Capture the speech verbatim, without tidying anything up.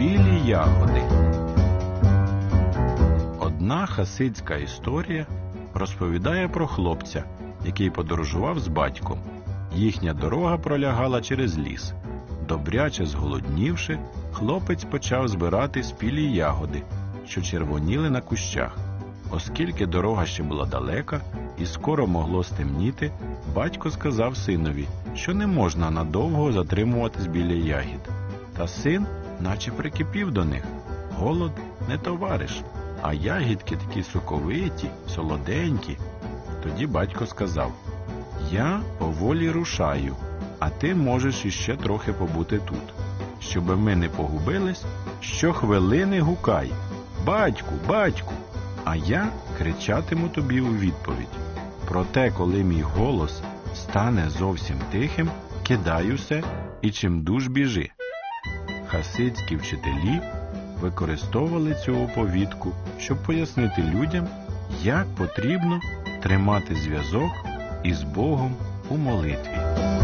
Спілі ягоди. Одна хасидська історія розповідає про хлопця, який подорожував з батьком. Їхня дорога пролягала через ліс. Добряче зголоднівши, хлопець почав збирати спілі ягоди, що червоніли на кущах. Оскільки дорога ще була далека і скоро могло стемніти, батько сказав синові, що не можна надовго затримуватись біля ягід. Та син наче прикипів до них. Голод не товариш, а ягідки такі соковиті, солоденькі. Тоді батько сказав: «Я поволі рушаю, а ти можеш іще трохи побути тут. Щоби ми не погубились, щохвилини гукай: батьку, батьку!» А я кричатиму тобі у відповідь. Проте, коли мій голос стане зовсім тихим, кидай усе і чимдуж біжи. Хасидські вчителі використовували цю оповідку, щоб пояснити людям, як потрібно тримати зв'язок із Богом у молитві.